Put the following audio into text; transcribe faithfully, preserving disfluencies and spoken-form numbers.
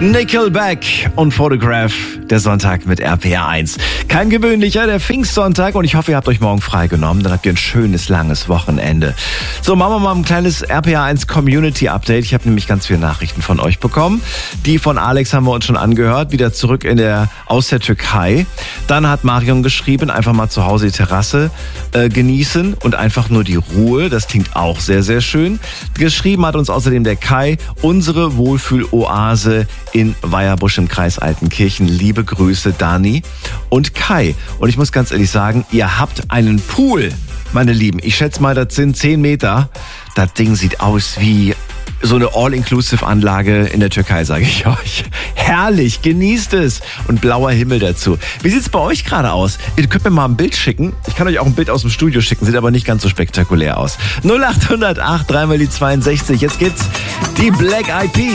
Nickelback und Photograph, der Sonntag mit R P R eins. Kein gewöhnlicher, der Pfingstsonntag, und ich hoffe, ihr habt euch morgen freigenommen, dann habt ihr ein schönes, langes Wochenende. So, machen wir mal ein kleines R P R eins Community Update. Ich habe nämlich ganz viele Nachrichten von euch bekommen. Die von Alex haben wir uns schon angehört, wieder zurück in der, aus der Türkei. Dann hat Marion geschrieben, einfach mal zu Hause die Terrasse äh, genießen und einfach nur die Ruhe. Das klingt auch sehr, sehr schön. Geschrieben hat uns außerdem der Kai, unsere Wohlfühloase in Weierbusch im Kreis Altenkirchen. Liebe Grüße, Dani und Kai. Und ich muss ganz ehrlich sagen, ihr habt einen Pool, meine Lieben. Ich schätze mal, das sind zehn Meter. Das Ding sieht aus wie so eine All-Inclusive-Anlage in der Türkei, sage ich euch. Herrlich, genießt es. Und blauer Himmel dazu. Wie sieht's bei euch gerade aus? Ihr könnt mir mal ein Bild schicken. Ich kann euch auch ein Bild aus dem Studio schicken, sieht aber nicht ganz so spektakulär aus. null acht null acht, drei mal die zweiundsechzig. Jetzt geht's die Black Eyed Peas.